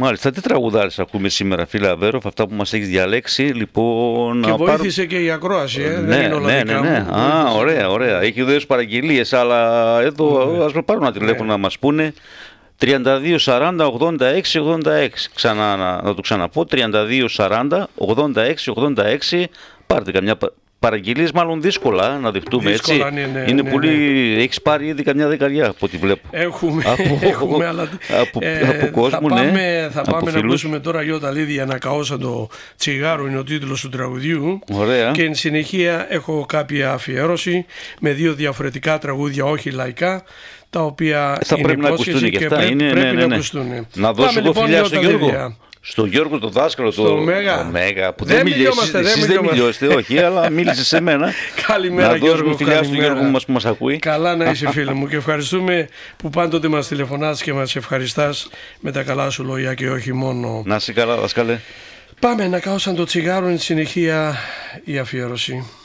Μάλιστα. Τι τραγουδάρες ακούμε σήμερα, φίλε Αβέροφ, αυτά που μας έχεις διαλέξει, λοιπόν... Και βοήθησε και η ακρόαση, δεν είναι όλα δικά μου. Α, ωραία, ωραία. Έχει δώσει παραγγελίες, αλλά εδώ ας με πάρουν ένα τηλέφωνο να μας πούνε. 32 40 86 86. Ξανά, να το ξαναπώ. 32 40 86 86. Πάρτε καμιά παραγγελίες, μάλλον δύσκολα να δεχτούμε, δύσκολα, έτσι. Ναι, είναι πολύ. Έχεις πάρει ήδη καμιά δεκαριά από ό,τι βλέπω. Έχουμε αλλά. Από κόσμο, θα πάμε να ακούσουμε τώρα Γιώτα Λίδη, «Ανακαώσαν το τσιγάρο» είναι ο τίτλος του τραγουδιού. Ωραία. Και εν συνεχεία έχω κάποια αφιέρωση με 2 διαφορετικά τραγούδια, όχι λαϊκά, τα οποία θα είναι πρέπει να ακουστούν και αυτά. Πρέπει να ακουστούν. Να δώσω εγώ φιλιά στον Γιώργο. Στον Γιώργο, τον δάσκαλο, τον Μέγα, που δεν μιλήσετε, εσείς δεν μιλιώσετε, όχι, αλλά μίλησε σε μένα. Καλημέρα, Γιώργο. Να δώσουμε φιλιά στον Γιώργο που μας ακούει. Καλά να είσαι, φίλε μου, και ευχαριστούμε που πάντοτε μας τηλεφωνάς και μας ευχαριστάς με τα καλά σου λόγια και όχι μόνο. Να είσαι καλά, δάσκαλε. Πάμε, «Ανακαώσαν το τσιγάρο», εν συνεχεία η αφιέρωση.